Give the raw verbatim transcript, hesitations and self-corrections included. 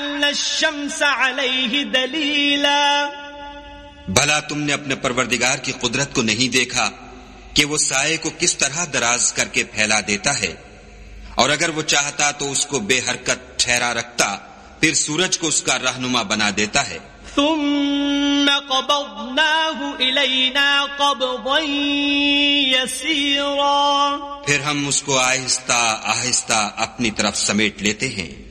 जअलना अश-शम्स अलैहि दलीला, भला तुमने अपने परवरदिगार की कुदरत को नहीं देखा कि वो साये को किस तरह दराज करके फैला देता है, और अगर वो चाहता तो उसको बेहरकत ठहरा रखता, फिर सूरज को उसका रहनुमा बना देता है। सुम्मा क़बज़नाहु इलैना क़ब्ज़न यसीरा, फिर हम उसको आहिस्ता आहिस्ता अपनी तरफ समेट लेते हैं।